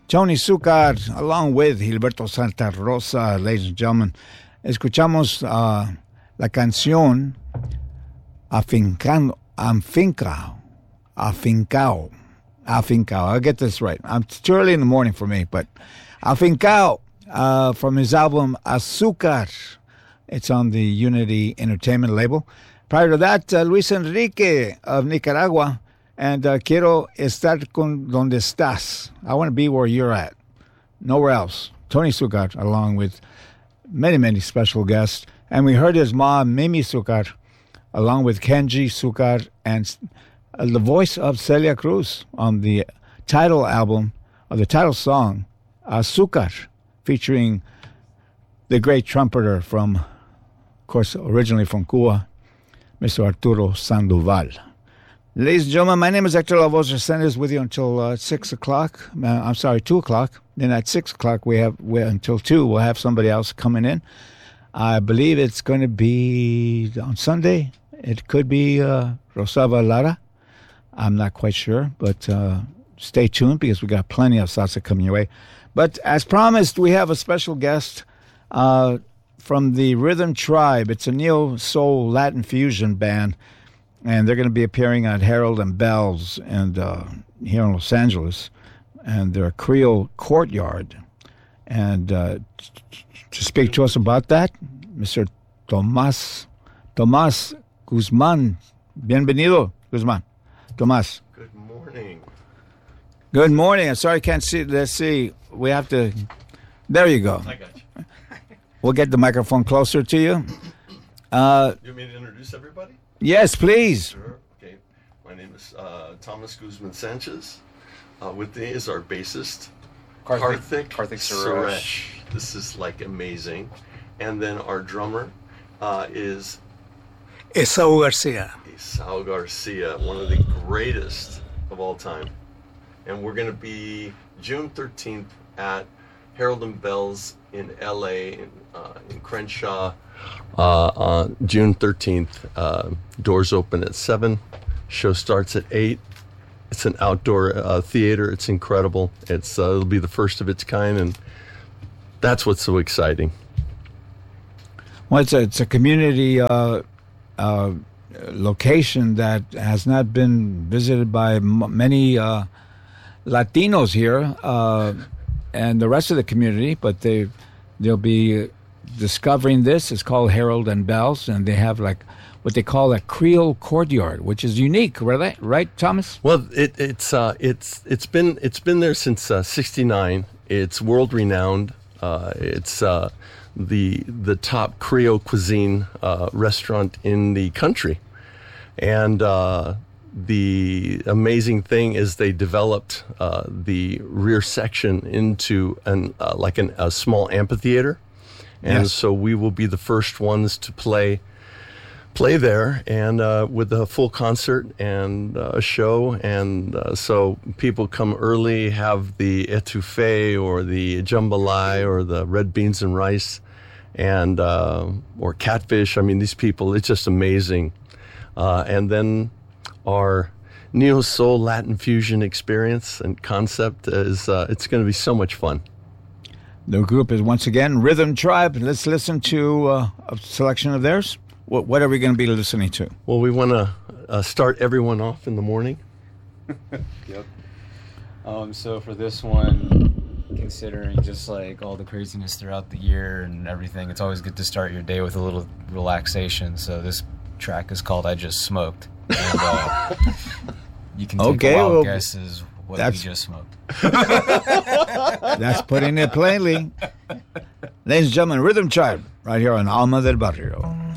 Tony Zucker, along with Gilberto Santa Rosa, ladies and gentlemen. Escuchamos la canción Afincao. I'll get this right. It's too early in the morning for me, but Afincao from his album Azúcar. It's on the Unity Entertainment label. Prior to that, Luis Enrique of Nicaragua and Quiero Estar Con Donde Estás. I want to be where you're at. Nowhere else. Tony Zucker, along with many, many special guests. And we heard his mom, Mimi Zucker, along with Kenji Zucker, and the voice of Celia Cruz on the title album, or the title song, Azúcar, featuring the great trumpeter from, of course, originally from Cuba, Mr. Arturo Sandoval. Ladies and gentlemen, my name is Hector Lavoe Resendez with you until 6 o'clock. 2 o'clock. Then at 6 o'clock, until 2, we'll have somebody else coming in. I believe it's going to be on Sunday. It could be Rosalba Lara. I'm not quite sure, but stay tuned because we got plenty of salsa coming your way. But as promised, we have a special guest from the Rhythm Tribe. It's a neo-soul Latin fusion band, and they're going to be appearing at Harold and Bell's and here in Los Angeles, and their Creole Courtyard. And to speak to us about that, Mr. Tomás Guzmán. Bienvenido, Guzmán. Tomás. Good morning. Good morning. I'm sorry I can't see. Let's see. We have to. There you go. I got you. We'll get the microphone closer to you. You want me to introduce everybody? Yes, please. Sure. Okay. My name is Tomás Guzmán Sanchez. With me is our bassist, Karthik Suresh. This is like amazing. And then our drummer is Esau Garcia. Esau Garcia, one of the greatest of all time. And we're going to be June 13th at Harold and Bell's in LA, in Crenshaw, on June 13th. Doors open at 7. Show starts at 8. It's an outdoor theater. It's incredible. It'll be the first of its kind, and that's what's so exciting. Well, it's a community location that has not been visited by many Latinos here and the rest of the community, but they'll be discovering this. It's called Harold and Bell's, and they have like what they call a Creole Courtyard, which is unique, right, Thomas? Well, it's been there since '69. It's world renowned. It's the top Creole cuisine restaurant in the country, and the amazing thing is they developed the rear section into a small amphitheater, and yes. So we will be the first ones to play there, and with a full concert and a show, and so people come early, have the etouffee or the jambalaya or the red beans and rice, and or catfish. I mean, these people, it's just amazing. And then our neo-soul Latin fusion experience and concept is it's going to be so much fun. The group is once again Rhythm Tribe. Let's listen to a selection of theirs. What are we going to be listening to? Well, we want to start everyone off in the morning. Yep. So for this one, considering just like all the craziness throughout the year and everything, it's always good to start your day with a little relaxation. So this track is called "I Just Smoked." And, you can take a wild guess as what we just smoked. That's putting it plainly. Ladies and gentlemen, Rhythm Tribe, right here on Alma del Barrio.